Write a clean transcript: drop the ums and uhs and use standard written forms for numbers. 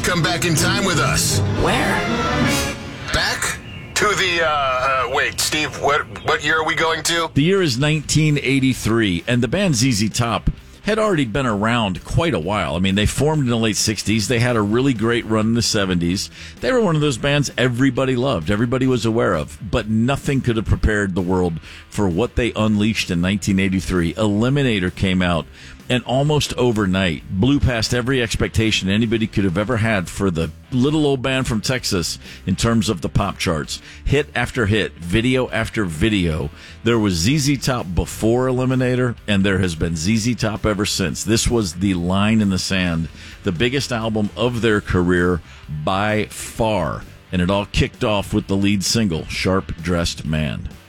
come back in time with us. Where? Back to the, wait, Steve, what year are we going to? The year is 1983, and the band ZZ Top had already been around quite a while. I mean, they formed in the late 60s. They had a really great run in the 70s. They were one of those bands everybody loved, everybody was aware of, but nothing could have prepared the world for what they unleashed in 1983. Eliminator came out, and almost overnight blew past every expectation anybody could have ever had for the little old band from Texas in terms of the pop charts. Hit after hit, video after video. There was ZZ Top before Eliminator, and there has been ZZ Top ever since. This was the line in the sand, the biggest album of their career by far, and it all kicked off with the lead single, Sharp Dressed Man.